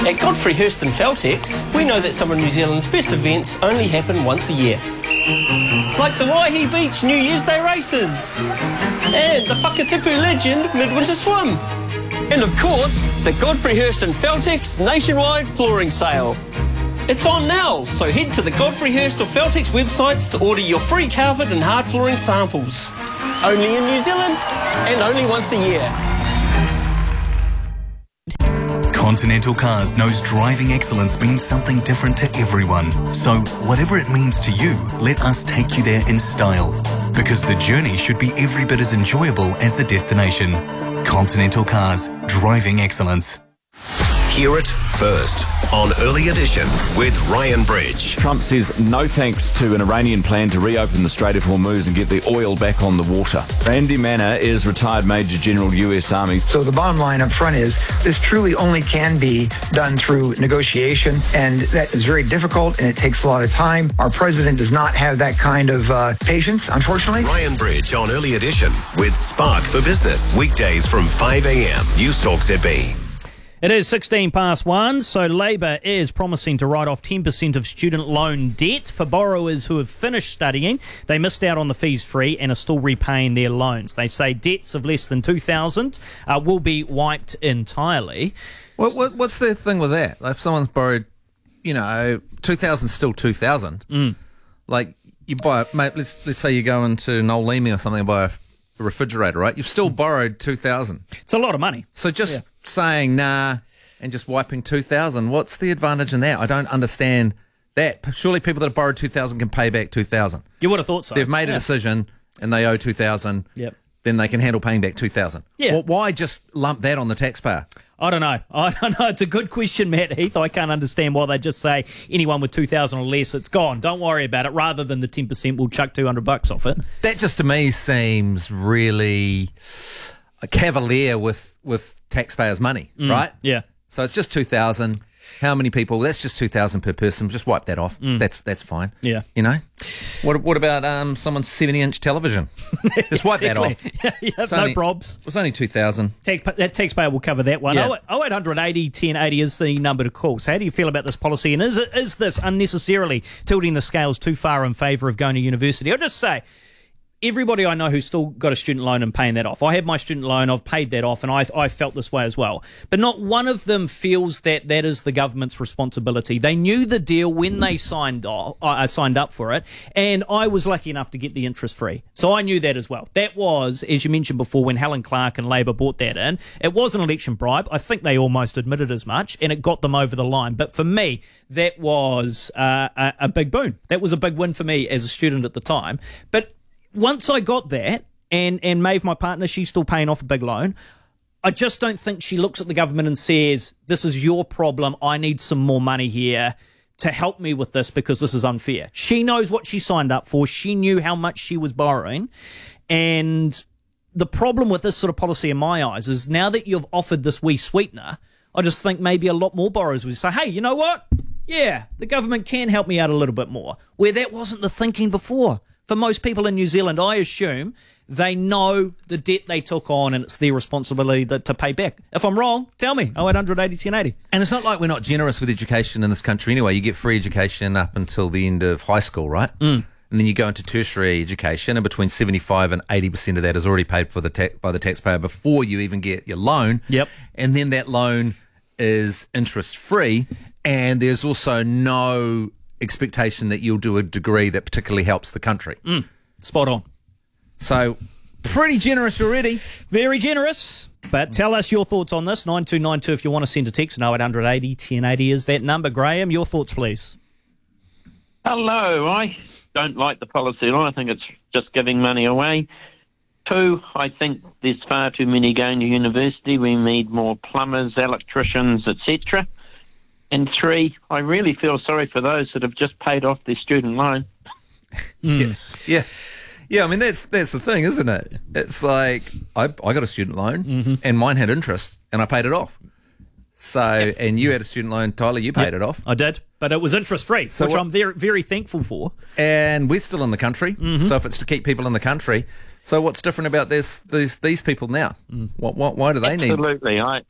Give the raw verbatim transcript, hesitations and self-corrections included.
At Godfrey Hirst and Feltex, we know that some of New Zealand's best events only happen once a year. Like the Waihi Beach New Year's Day races, and the Whakatipu Legend Midwinter Swim. And of course, the Godfrey Hirst and Feltex nationwide flooring sale. It's on now, so head to the Godfrey Hirst or Feltex websites to order your free carpet and hard flooring samples. Only in New Zealand, and only once a year. Continental Cars knows driving excellence means something different to everyone. So, whatever it means to you, let us take you there in style. Because the journey should be every bit as enjoyable as the destination. Continental Cars, driving excellence. Hear it first on Early Edition with Ryan Bridge. Trump says no thanks to an Iranian plan to reopen the Strait of Hormuz and get the oil back on the water. Randy Manner is retired Major General U S Army. So the bottom line up front is this truly only can be done through negotiation, and that is very difficult and it takes a lot of time. Our president does not have that kind of uh, patience, unfortunately. Ryan Bridge on Early Edition with Spark for Business. Weekdays from five a.m. News Talk Z B. It is sixteen past one, so Labor is promising to write off ten percent of student loan debt for borrowers who have finished studying. They missed out on the fees free and are still repaying their loans. They say debts of less than two thousand dollars uh, will be wiped entirely. What, what, what's the thing with that? Like if someone's borrowed, you know, two thousand is still two thousand. Mm. Like you buy, mate, let's, let's say you go into Noel Leamy or something and buy a refrigerator, right? You've still borrowed two thousand. It's a lot of money. So just Yeah. saying nah and just wiping two thousand, what's the advantage in that? I don't understand that. Surely people that have borrowed two thousand can pay back two thousand. You would have thought so. They've made a Yeah. decision and they owe two thousand. Yep. Then they can handle paying back two thousand. Yeah. Well, why just lump that on the taxpayer? I don't know. I don't know. It's a good question, Matt Heath. I can't understand why they just say anyone with two thousand or less, it's gone. Don't worry about it. Rather than the ten percent, we'll chuck two hundred bucks off it. That just to me seems really cavalier with, with taxpayers' money, Mm, right? Yeah. So it's just two thousand. How many people? That's just two thousand per person. Just wipe that off. Mm. That's that's fine. Yeah. You know? What what about um someone's seventy inch television? Just wipe that off. yeah, It's no only- probs. It was only two thousand. Tax, that taxpayer will cover that one. Yeah. oh eight hundred eighty ten eighty is the number to call. So how do you feel about this policy? And is it, is this unnecessarily tilting the scales too far in favour of going to university? I'll just say, everybody I know who's still got a student loan and paying that off. I had my student loan, I've paid that off, and I, I felt this way as well. But not one of them feels that that is the government's responsibility. They knew the deal when they signed off, uh, signed up for it, and I was lucky enough to get the interest free. So I knew that as well. That was, as you mentioned before, when Helen Clark and Labor brought that in. It was an election bribe. I think they almost admitted as much, and it got them over the line. But for me, that was uh, a, a big boon. That was a big win for me as a student at the time. But once I got that, and, and Maeve, my partner, she's still paying off a big loan, I just don't think she looks at the government and says, this is your problem, I need some more money here to help me with this because this is unfair. She knows what she signed up for. She knew how much she was borrowing. And the problem with this sort of policy in my eyes is now that you've offered this wee sweetener, I just think maybe a lot more borrowers would say, hey, you know what? Yeah, the government can help me out a little bit more, where that wasn't the thinking before. For most people in New Zealand, I assume they know the debt they took on and it's their responsibility to, to pay back. If I'm wrong, tell me. oh eight hundred eighty ten eighty. And it's not like we're not generous with education in this country anyway. You get free education up until the end of high school, right? Mm. And then you go into tertiary education, and between seventy-five and eighty percent of that is already paid for the ta- by the taxpayer before you even get your loan. Yep. And then that loan is interest-free, and there's also no expectation that you'll do a degree that particularly helps the country. Mm. Spot on. So, pretty generous already. Very generous. But tell us your thoughts on this. nine two nine two if you want to send a text. oh eight hundred eighty ten eighty is that number. Graham, your thoughts, please. Hello. I don't like the policy at all. I think it's just giving money away. Two, I think there's far too many going to university. We need more plumbers, electricians, et cetera. And three, I really feel sorry for those that have just paid off their student loan. Mm. Yeah. yeah. Yeah, I mean, that's that's the thing, isn't it? It's like, I I got a student loan, mm-hmm. and mine had interest, and I paid it off. So, and you had a student loan, Tyler, you paid yep, it off. I did, but it was interest-free, so which what, I'm very, very thankful for. And we're still in the country, mm-hmm. so if it's to keep people in the country, so what's different about this these these people now? Mm. What, what, why do they Absolutely. need... I,